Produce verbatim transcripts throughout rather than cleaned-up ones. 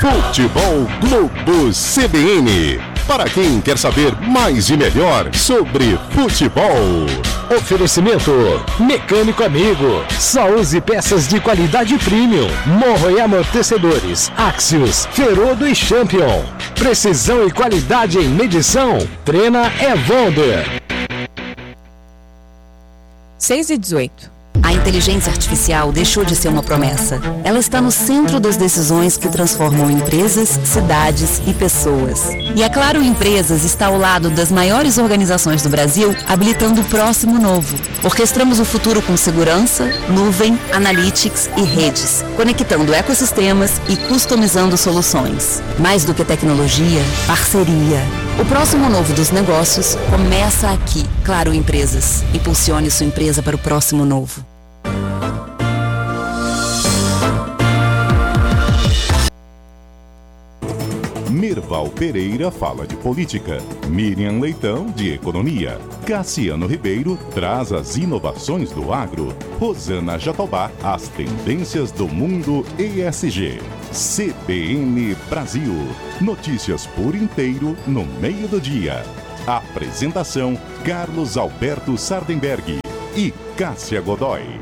Futebol Globo C B N. Para quem quer saber mais e melhor sobre futebol. Oferecimento Mecânico Amigo. Só use peças de qualidade premium. Morro e amortecedores Axios, Ferodo e Champion. Precisão e qualidade em medição. Treina Evolder. seis e dezoito. A inteligência artificial deixou de ser uma promessa. Ela está no centro das decisões que transformam empresas, cidades e pessoas. E a Claro Empresas está ao lado das maiores organizações do Brasil, habilitando o próximo novo. Orquestramos o futuro com segurança, nuvem, analytics e redes, conectando ecossistemas e customizando soluções. Mais do que tecnologia, parceria. O próximo novo dos negócios começa aqui. Claro Empresas. Impulsione sua empresa para o próximo novo. Merval Pereira fala de política, Miriam Leitão de economia, Cassiano Ribeiro traz as inovações do agro, Rosana Jatobá as tendências do mundo E S G. C B N Brasil, notícias por inteiro no meio do dia. Apresentação Carlos Alberto Sardenberg e Cássia Godoy.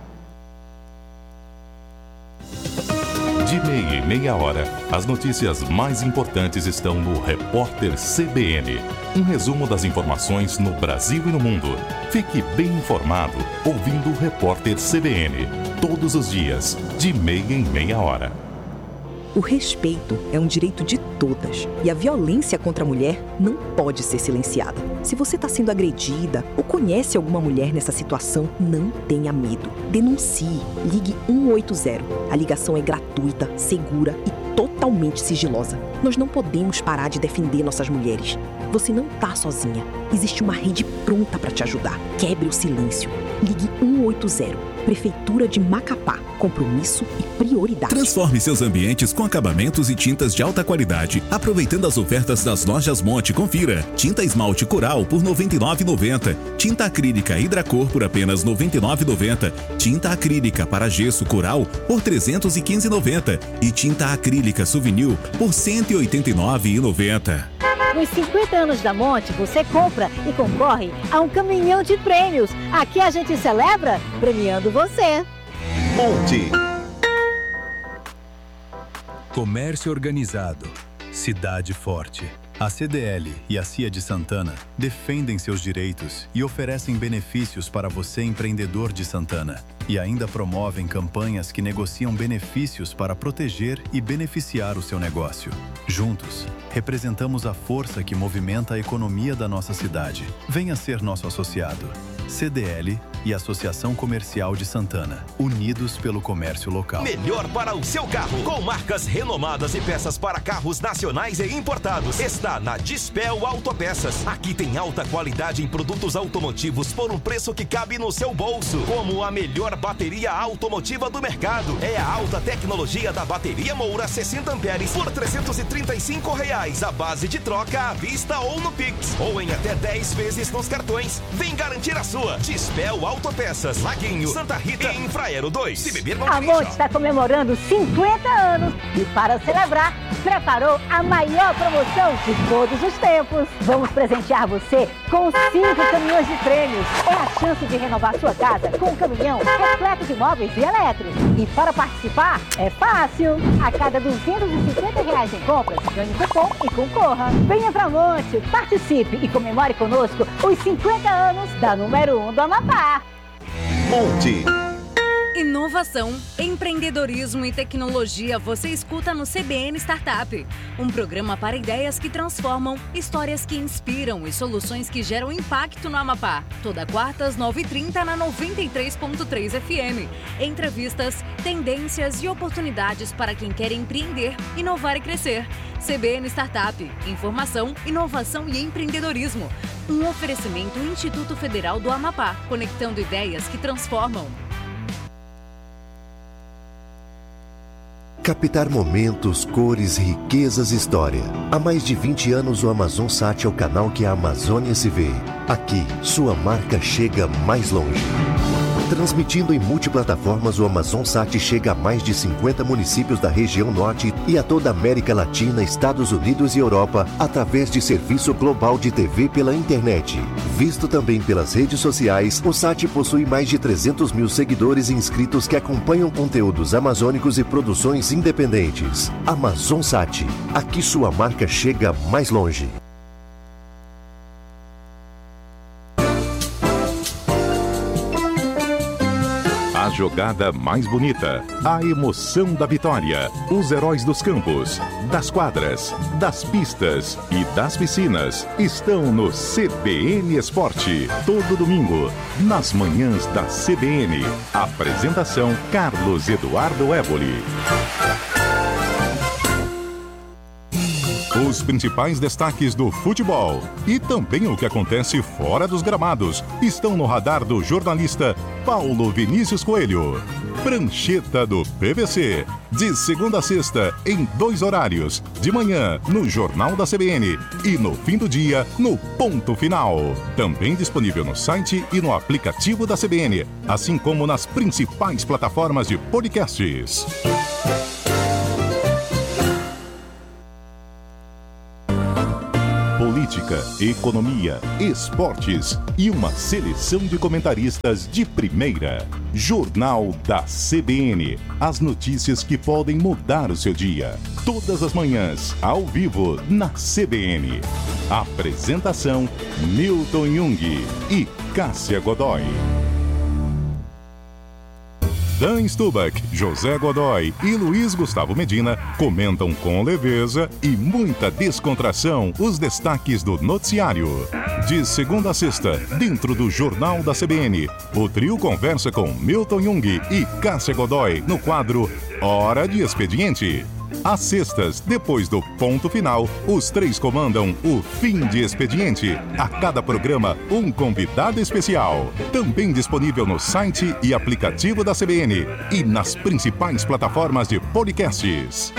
De meia e meia hora, as notícias mais importantes estão no Repórter C B N. Um resumo das informações no Brasil e no mundo. Fique bem informado ouvindo o Repórter C B N. Todos os dias, de meia em meia hora. O respeito é um direito de todas e a violência contra a mulher não pode ser silenciada. Se você está sendo agredida ou conhece alguma mulher nessa situação, não tenha medo. Denuncie. Ligue um oito zero. A ligação é gratuita, segura e totalmente sigilosa. Nós não podemos parar de defender nossas mulheres. Você não está sozinha. Existe uma rede pronta para te ajudar. Quebre o silêncio. Ligue um oito zero. Prefeitura de Macapá. Compromisso e prioridade. Transforme seus ambientes com acabamentos e tintas de alta qualidade, aproveitando as ofertas das lojas Monte. Confira. Tinta esmalte Coral por noventa e nove reais e noventa centavos. Tinta acrílica Hidracor por apenas noventa e nove reais e noventa centavos. Tinta acrílica para gesso Coral por trezentos e quinze reais e noventa centavos. E tinta acrílica Souvenir por cento e oitenta e nove reais e noventa centavos. Nos cinquenta anos da Monte, você compra e concorre a um caminhão de prêmios. Aqui a gente celebra premiando você. Monte. Comércio organizado. Cidade forte. A C D L e a C I A de Santana defendem seus direitos e oferecem benefícios para você, empreendedor de Santana. E ainda promovem campanhas que negociam benefícios para proteger e beneficiar o seu negócio. Juntos, representamos a força que movimenta a economia da nossa cidade. Venha ser nosso associado. C D L e Associação Comercial de Santana, unidos pelo comércio local. Melhor para o seu carro, com marcas renomadas e peças para carros nacionais e importados. Está na Dispel Autopeças. Aqui tem alta qualidade em produtos automotivos por um preço que cabe no seu bolso. Como a melhor bateria automotiva do mercado. É a alta tecnologia da bateria Moura sessenta amperes por trezentos e trinta e cinco reais. A base de troca à vista ou no Pix. Ou em até dez vezes nos cartões. Vem garantir a sua. Dispel Autopeças, Laguinho, Santa Rita e Infraero dois. Se beber, não A Monte está comemorando cinquenta anos e para celebrar, preparou a maior promoção de todos os tempos. Vamos presentear você com cinco caminhões de prêmios. É a chance de renovar sua casa com um caminhão repleto de móveis e eletros. E para participar, é fácil. A cada duzentos e cinquenta reais em compras, ganhe cupom e concorra. Venha pra Monte, participe e comemore conosco os cinquenta anos da número um do Amapá. Monte. Inovação, empreendedorismo e tecnologia você escuta no C B N Startup. Um programa para ideias que transformam, histórias que inspiram e soluções que geram impacto no Amapá. Toda quarta às nove e trinta na noventa e três ponto três F M. Entrevistas, tendências e oportunidades para quem quer empreender, inovar e crescer. C B N Startup. Informação, inovação e empreendedorismo. Um oferecimento Instituto Federal do Amapá, conectando ideias que transformam. Captar momentos, cores, riquezas e história. Há mais de vinte anos o Amazonsat é o canal que a Amazônia se vê. Aqui, sua marca chega mais longe. Transmitindo em multiplataformas, o Amazonsat chega a mais de cinquenta municípios da região norte e e a toda a América Latina, Estados Unidos e Europa através de serviço global de T V pela internet. Visto também pelas redes sociais, o Sat possui mais de trezentos mil seguidores e inscritos que acompanham conteúdos amazônicos e produções independentes. Amazonsat, aqui sua marca chega mais longe. A jogada mais bonita, a emoção da vitória, os heróis dos campos, das quadras, das pistas e das piscinas estão no C B N Esporte. Todo domingo, nas manhãs da C B N. Apresentação Carlos Eduardo Évoli. Os principais destaques do futebol e também o que acontece fora dos gramados estão no radar do jornalista Paulo Vinícius Coelho. Prancheta do P V C, de segunda a sexta, em dois horários, de manhã no Jornal da C B N e no fim do dia no Ponto Final. Também disponível no site e no aplicativo da C B N, assim como nas principais plataformas de podcasts. Política, economia, esportes e uma seleção de comentaristas de primeira. Jornal da C B N. As notícias que podem mudar o seu dia. Todas as manhãs, ao vivo, na C B N. Apresentação: Milton Jung e Cássia Godoy. Dan Stubach, José Godoy e Luiz Gustavo Medina comentam com leveza e muita descontração os destaques do noticiário. De segunda a sexta, dentro do Jornal da C B N, o trio conversa com Milton Jung e Cássia Godoy no quadro Hora de Expediente. Às sextas, depois do Ponto Final, os três comandam o Fim de Expediente. A cada programa, um convidado especial. Também disponível no site e aplicativo da C B N e nas principais plataformas de podcasts.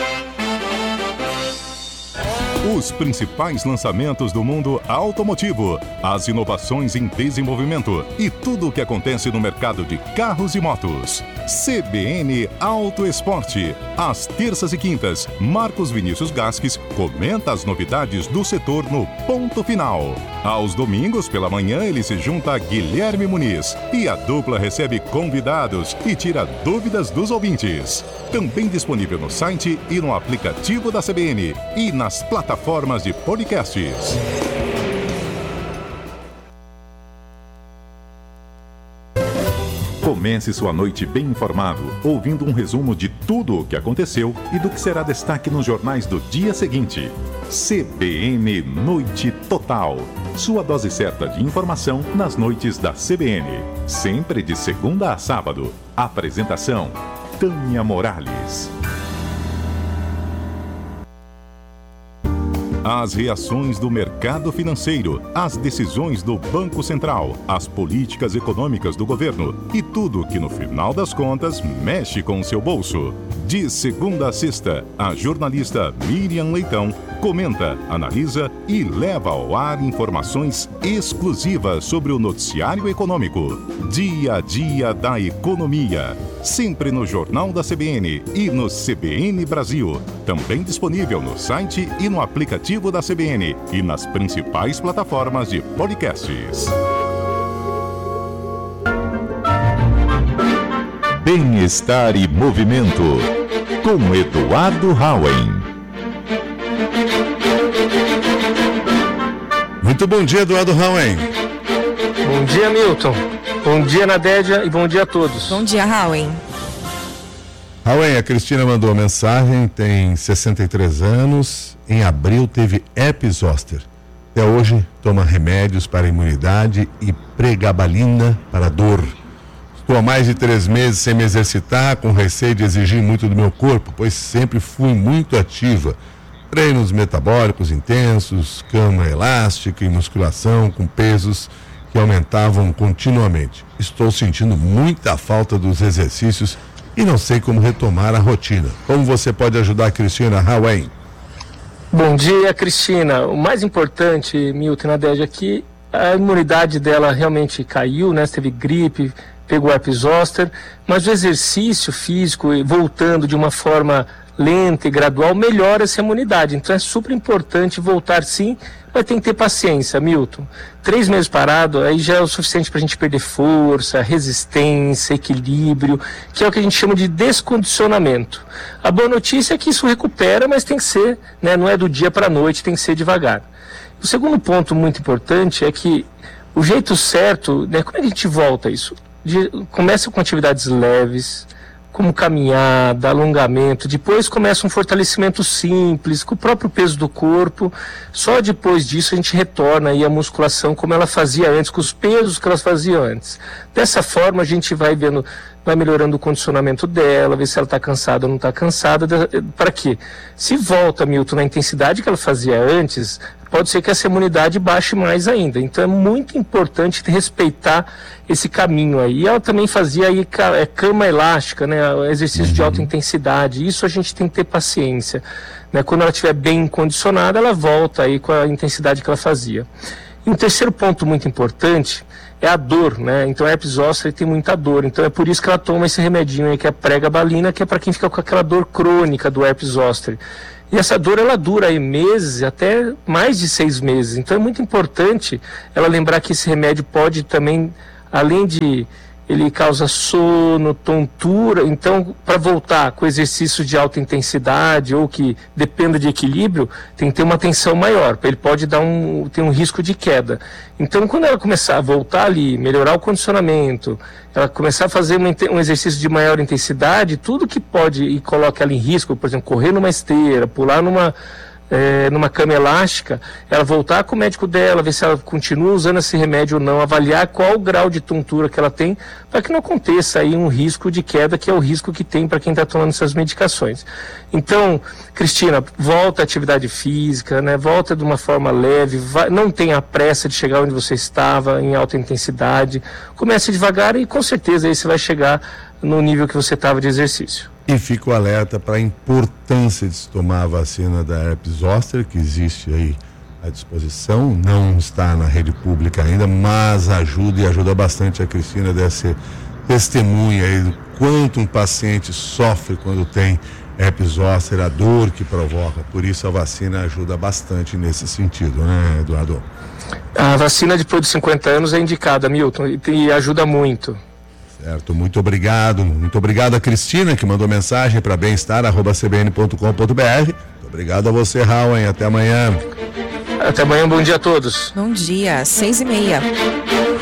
Os principais lançamentos do mundo automotivo, as inovações em desenvolvimento e tudo o que acontece no mercado de carros e motos. C B N Auto Esporte. Às terças e quintas, Marcos Vinícius Gasques comenta as novidades do setor no Ponto Final. Aos domingos, pela manhã, ele se junta a Guilherme Muniz e a dupla recebe convidados e tira dúvidas dos ouvintes. Também disponível no site e no aplicativo da C B N e nas plataformas de podcasts. Comece sua noite bem informado, ouvindo um resumo de tudo o que aconteceu e do que será destaque nos jornais do dia seguinte. C B N Noite Total. Sua dose certa de informação nas noites da C B N. Sempre de segunda a sábado. Apresentação: Tânia Morales. As reações do mercado financeiro, as decisões do Banco Central, as políticas econômicas do governo e tudo que, no final das contas, mexe com o seu bolso. De segunda a sexta, a jornalista Miriam Leitão comenta, analisa e leva ao ar informações exclusivas sobre o noticiário econômico. Dia a dia da economia. Sempre no Jornal da C B N e no C B N Brasil. Também disponível no site e no aplicativo da C B N e nas principais plataformas de podcasts. Bem-estar e movimento, com Eduardo Hauen. Muito bom dia, Eduardo Hauen. Bom dia, Milton. Bom dia, Nadédia, e bom dia a todos. Bom dia, Hauen. Hauen, a Cristina mandou uma mensagem, tem sessenta e três anos, em abril teve herpes zoster. Até hoje toma remédios para imunidade e pregabalina para dor. Estou há mais de três meses sem me exercitar, com receio de exigir muito do meu corpo, pois sempre fui muito ativa. Treinos metabólicos intensos, cama elástica e musculação com pesos que aumentavam continuamente. Estou sentindo muita falta dos exercícios e não sei como retomar a rotina. Como você pode ajudar a Cristina Hauen? Bom dia, Cristina. O mais importante, Milton e Nadédia, é que a imunidade dela realmente caiu, né? Você teve gripe, pegou herpes zoster, mas o exercício físico, voltando de uma forma lenta e gradual, melhora essa imunidade. Então é super importante voltar sim, mas tem que ter paciência, Milton. Três meses parado, aí já é o suficiente para a gente perder força, resistência, equilíbrio, que é o que a gente chama de descondicionamento. A boa notícia é que isso recupera, mas tem que ser, né, não é do dia para a noite, tem que ser devagar. O segundo ponto muito importante é que o jeito certo, né, como é que a gente volta a isso? De, começa com atividades leves, como caminhada, alongamento, depois começa um fortalecimento simples, com o próprio peso do corpo, só depois disso a gente retorna aí a musculação como ela fazia antes, com os pesos que ela fazia antes. Dessa forma a gente vai vendo, vai melhorando o condicionamento dela, ver se ela está cansada ou não está cansada, para quê? Se volta, Milton, na intensidade que ela fazia antes, pode ser que essa imunidade baixe mais ainda. Então é muito importante respeitar esse caminho aí. E ela também fazia aí cama elástica, né, exercício de alta intensidade. Isso a gente tem que ter paciência, né? Quando ela estiver bem condicionada, ela volta aí com a intensidade que ela fazia. E um terceiro ponto muito importante é a dor, né? Então a herpes zoster tem muita dor. Então é por isso que ela toma esse remedinho aí, que é a pregabalina, que é para quem fica com aquela dor crônica do herpes zoster. E essa dor, ela dura aí meses, até mais de seis meses. Então é muito importante ela lembrar que esse remédio pode também, além de ele causa sono, tontura, então para voltar com exercícios de alta intensidade ou que dependa de equilíbrio, tem que ter uma atenção maior, ele pode dar um, ter um risco de queda. Então quando ela começar a voltar ali, melhorar o condicionamento, ela começar a fazer uma, um exercício de maior intensidade, tudo que pode e coloca ela em risco, por exemplo, correr numa esteira, pular numa... É, numa cama elástica, ela voltar com o médico dela, ver se ela continua usando esse remédio ou não, avaliar qual o grau de tontura que ela tem, para que não aconteça aí um risco de queda, que é o risco que tem para quem está tomando essas medicações. Então, Cristina, volta à atividade física, né? Volta de uma forma leve, vai, não tenha pressa de chegar onde você estava, em alta intensidade, comece devagar e com certeza aí você vai chegar no nível que você estava de exercício. E fico alerta para a importância de se tomar a vacina da herpes zoster, que existe aí à disposição, não está na rede pública ainda, mas ajuda e ajuda bastante. A Cristina deve ser testemunha aí do quanto um paciente sofre quando tem herpes zoster, a dor que provoca. Por isso a vacina ajuda bastante nesse sentido, né, Eduardo? A vacina depois de cinquenta anos é indicada, Milton, e, e ajuda muito. Certo, muito obrigado, muito obrigado a Cristina, que mandou mensagem para bem-estar arroba c b n ponto com ponto b r. Muito obrigado a você, Raul, hein? Até amanhã. Até amanhã, bom dia a todos. Bom dia, seis e meia.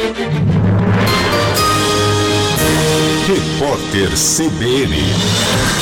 Repórter C B N.